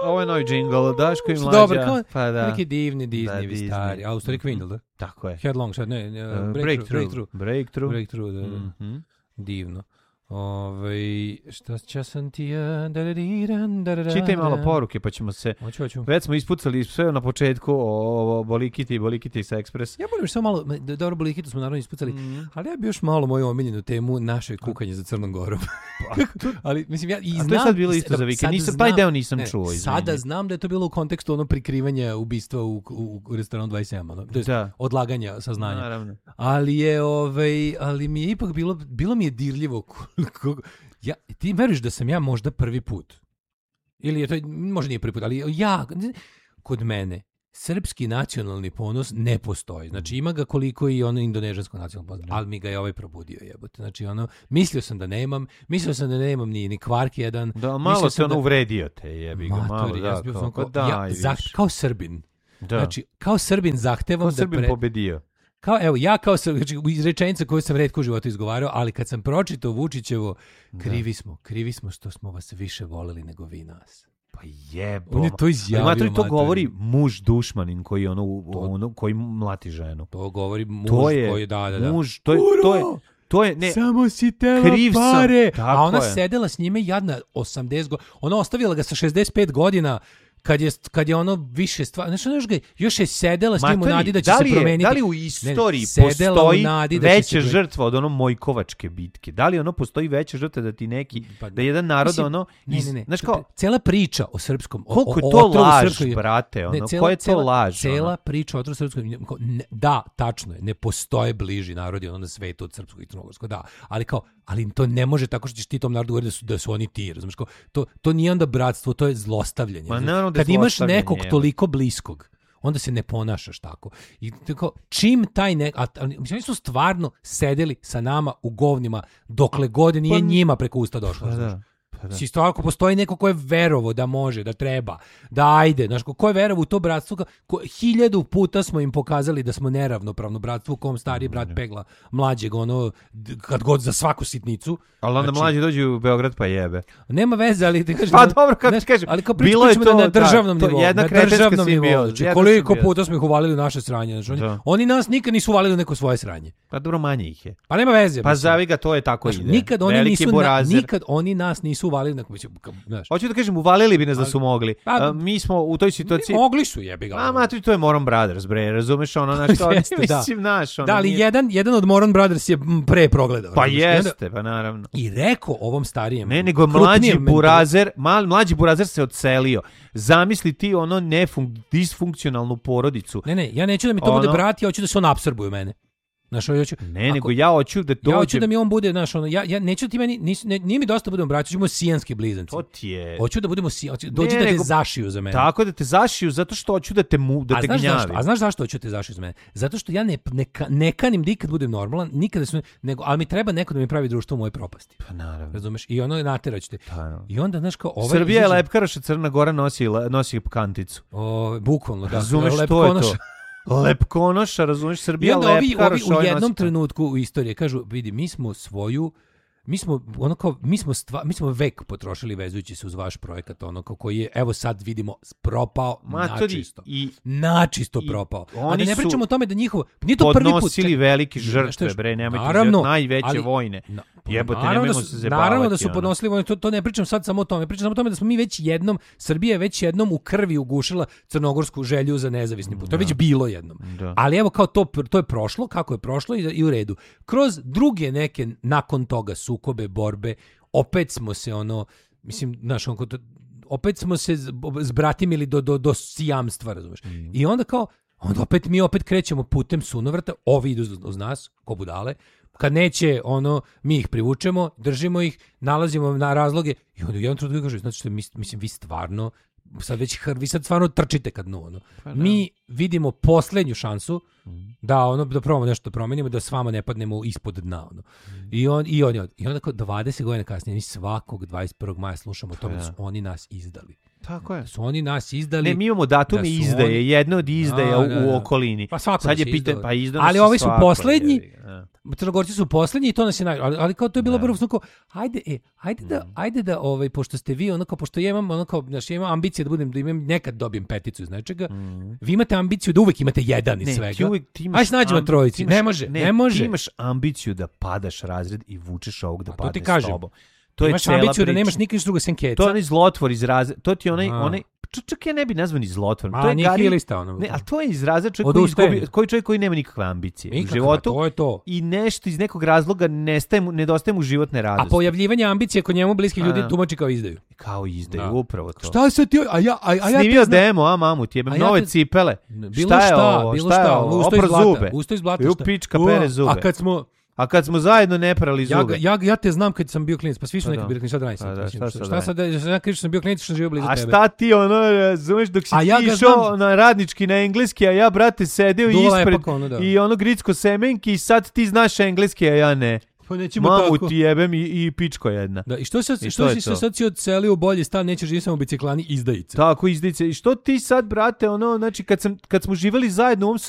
Ovo je novi džingl, Daško i Mlađa. Dobro, pa da. Neki divni Disney, stari. A u stvari Queen, da? Tako je. Headlong, sad ne, Breakthrough, da. Mm-hmm. Divno. Šta sam ti ja... Čitaj malo poruke, pa ćemo se... Hoću. Već smo ispucali sve na početku o Bolikiti sa Ekspres. Ja volim samo malo... Dobro, Bolikitu smo naravno ispucali, ali ja bi još malo moju omiljenu temu naše kukanje za Crnom Gorom. Ali, mislim, ja i znam... A to je sad bilo isto za vikend. Taj deo nisam čuo. Sada znam da je to bilo u kontekstu prikrivanja ubistva u restoranu 27. To je odlaganja saznanja. Naravno. Ali mi je ipak bilo mi je dirljivo ti veriš da sam ja možda prvi put ili je to možda nije prvi put, ali kod mene srpski nacionalni ponos ne postoji. Znači ima ga koliko i ono indonežansko nacionalno ponos, ali mi ga je probudio jebote. Znači mislio sam da nemam ni kvark jedan. Da, malo se uvredio te jebi ga malo. Kao Srbin. Da. Znači kao Srbin zahtevam da Srbin pobedio. Znači, iz rečenica koju sam retko u životu izgovarao, ali kad sam pročitao Vučićevo, krivi smo što smo vas više voleli nego vi nas. Pa jebo. On je to izjavio. To govori muž dušmanin koji koji mlati ženu. To govori muž koji da. Muž, to je ne. Samo si tela pare. A ona sedela s njime jadna 80 godina. Ona ostavila ga sa 65 godina. Kad je ono više stvar, znači još je sedela s njim u nadi da će se promeniti. Da li u istoriji postoji veća žrtva od Mojkovačke bitke? Da li postoji veća žrtva da ti neki, da jedan narod znaš kao... Cela priča o srpskom... Koliko je to laž, brate, koja je to laž? Cela priča o otrovu srpskom... Da, tačno je, ne postoje bliži narodi na svetu od srpskog i crnogorskog, da, ali to ne može tako što ćeš ti tom narodu govoriti da su oni ti, razumiješ, to nije onda bratstvo, to je zlostavljanje. Kad imaš nekog toliko bliskog, onda se ne ponašaš tako. I tako, čim taj mislim, oni su stvarno sedeli sa nama u govnima dokle god nije njima preko usta došlo. Isto ako postoji neko ko je verovo da može, da treba, da ajde, znaš, ko je verovo u to bratstvo, 1000 puta smo im pokazali da smo neravnopravno bratstvo u kom stariji brat pegla mlađeg, kad god za svaku sitnicu. Ali onda mlađi dođu u Beograd pa jebe. Nema veze, ali ti kažeš... Pa dobro, kako ti kažem, bilo je to na državnom nivou. Jedna kretenska simbioza. Koliko puta smo ih uvalili u naše sranje. Oni nas nikad nisu uvalili u neko svoje sranje. Pa dobro, manje ih je. Pa nema veze. Pa zavi ga, to je tako ide. Nikad oni nas nisu uvalili na hoću da kažem, uvalili bi nas da su mogli. Mi smo u toj situaciji... Mogli su, jebi ga. To je Moron Brothers, bre, razumeš mislim, naš. Da, ali jedan od Moron Brothers je pre progledao. Pa jeste, pa naravno. I rekao ovom starijem... Ne, nego mlađi burazer se odselio. Zamisli ti disfunkcionalnu porodicu. Ne, ja neću da mi to bude brat, ja hoću da se on apsorbuje u mene. Nego ja hoću da dođe. Ja hoću da mi on bude, ja neću da ti meni, nije mi dosta da budemo braći, ćemo sijanski blizanci. To ti je. Hoću da budemo dođi da te zašiju za mene. Tako da te zašiju zato što hoću da te gnjavi. A znaš zašto hoću da te zašiju za mene? Zato što ja ne kanim da ikad budem normalan, ali mi treba neko da mi pravi društvo u mojoj propasti. Pa naravno. Razumeš? I nateraću te. I onda, znaš kao... Srbija je lepkaroša, Crna Gora nosi kanticu. Bukvalno, da. Razumeš što je to? Lepkonoša, razumiješ, Srbija lepkaroš. U jednom trenutku u istoriji kažu, vidi, mi smo vek potrošili vezujući se uz vaš projekat, koji je, evo sad vidimo, propao načisto propao. A da ne pričamo o tome da njihovo, nije to prvi put. Podnosili velike žrtve, bre, nemojte najveće vojne. Jebote, nemojmo se zabavati. Naravno da su podnosili vojne, to ne pričam sad samo o tome, pričam samo o tome da smo mi Srbija je već jednom u krvi ugušila crnogorsku želju za nezavisni put. To je već bilo jednom. Ali evo kao to je prošlo, kako je prošlo i u redu. Kroz druge neke nakon toga sukobe, borbe, opet smo se opet smo se zbratimili do sijamstva, razumeš. I onda mi opet krećemo putem sunovrata, ovi idu uz nas, ko budale. Kad neće, mi ih privučemo, držimo ih, nalazimo na razloge i onda u jednom trenutku kažu, znači što mislim, vi stvarno stvarno trčite ka dnu. Mi vidimo poslednju šansu da probamo nešto da promenimo, da s vama ne padnemo ispod dna. I onda 20 godina kasnije, mi svakog 21. maja slušamo o tome da su oni nas izdali. Tako je. Da su oni nas izdali. Ne, mi imamo datume izdaje, jedno od izdaja u okolini. Pa svako sad je pitanje, pa izdano. Ali ovi su poslednji. Crnogorci su poslednji i to nas je ali kao to je bilo prvo kao ajde da pošto ste vi onako pošto ja imam onako znači imam ambicije da imam nekad dobijem peticu iz nečega. Vi imate ambiciju da uvek imate jedan iz svega. Aj snađemo trojici. Ne može. Ti imaš ambiciju da padaš razred i vučeš ovog da padne s tobom. To imaš ambiciju da nemaš nikakve druge senkeca. To je onaj zlotvor iz razreda. To ti onaj čak ja ne bi nazvani zlotvor. To je nihilista ono. Ne, al to je iz razreda čovjek koji nema nikakve ambicije u životu. To je to. I nešto iz nekog razloga nedostaje mu životne radosti. A pojavljivanje ambicije kod njemu bliskih ljudi tumači kao izdaju. Kao izdaju, upravo to. Šta se ti snimio demo, mamut, jebem nove cipele. Šta je ovo? Opro zube. Usto iz blata. U pička pere zube. A kad smo zajedno ne prali zube. Ja te znam kad sam bio klinac, pa svi su neki bili klinac, sad radim. Šta sad, ja kažem sam bio klinac, što sam živio blizu tebe. A šta ti razumeš dok si ti išao na radnički na engleski, a ja, brate, sedeo ispred i ono gricko semenki i sad ti znaš engleski, a ja ne. Pa nećemo mamu tako. Ti jebem i pičko jedna. Da, i što sad si odselio u bolji stan, nećeš živjeti samo biciklani izdajice. Tako, izdajice. I što ti sad, brate, znači kad smo živjeli zajedno u ovom